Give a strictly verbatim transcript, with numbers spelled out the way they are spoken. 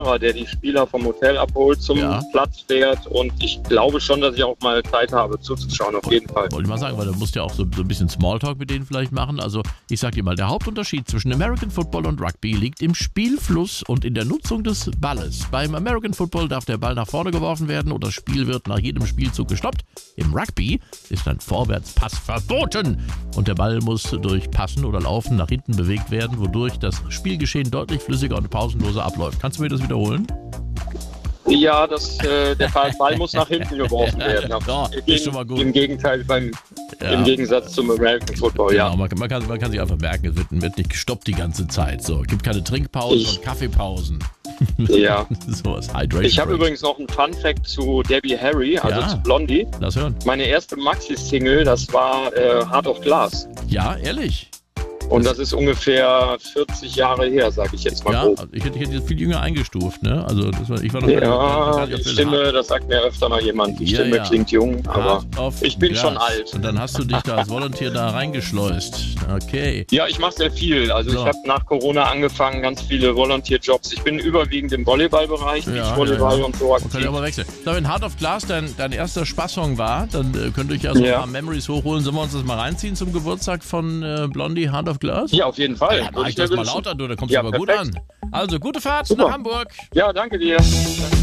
der die Spieler vom Hotel abholt, zum Ja. Platz fährt. Und ich glaube schon, dass ich auch mal Zeit habe, zuzuschauen, auf jeden Fall. Wollte ich mal sagen, weil du musst ja auch so, so ein bisschen Smalltalk mit denen vielleicht machen. Also ich sag dir mal, der Hauptunterschied zwischen American Football und Rugby liegt im Spielfluss und in der Nutzung des Balles. Beim American Football darf der Ball nach vorne geworfen werden und das Spiel wird nach jedem Spielzug gestoppt. Im Rugby ist ein Vorwärtspass verboten und der Ball muss durch Passen oder Laufen nach hinten bewegt werden, wodurch das Spielgeschehen deutlich flüssiger und pausenloser abläuft. Kannst du mir das wiederholen? Ja, das, äh, der Ball muss nach hinten geworfen werden. Ja, Im, ist schon mal gut. Im Gegenteil, beim, Ja. im Gegensatz zum American Football, ja. Genau, man, man, kann, man kann sich einfach merken, es wird, wird nicht gestoppt die ganze Zeit. So, gibt keine Trinkpausen Ich- und Kaffeepausen. Ja. Sowas, Hydration Ich habe Breaks. übrigens noch einen Fun-Fact zu Debbie Harry, also Ja. zu Blondie. Lass hören. Meine erste Maxi-Single, das war äh, Heart of Glass. Ja, ehrlich. Und das ist ungefähr vierzig Jahre her, sage ich jetzt mal Ja, grob. also ich hätte, ich hätte jetzt viel jünger eingestuft, ne? Also das war, ich war noch Ja, gar nicht die auf der Stimme, das sagt mir öfter mal jemand. Die Ja, Stimme ja. klingt jung, aber Heart of ich bin Glass. schon alt. Und dann hast du dich da als Volunteer da reingeschleust. Okay. Ja, ich mache sehr viel. Also So. ich habe nach Corona angefangen, ganz viele Volunteer-Jobs. Ich bin überwiegend im Volleyballbereich, Ja, Beachvolleyball ja, ja. und so Man kann aktiv. ja aber wechseln. So, wenn Heart of Glass dein, dein erster Spaßsong war, dann äh, könnt ihr euch ja so Ja. ein paar Memories hochholen. Sollen wir uns das mal reinziehen zum Geburtstag von äh, Blondie, Heart of Glass? Ja, auf jeden Fall. Ja, mach Würde ich mir das mal wünschen. lauter, du, da kommst Ja, du aber gut perfekt. an. Also, gute Fahrt Super. nach Hamburg. Ja, danke dir.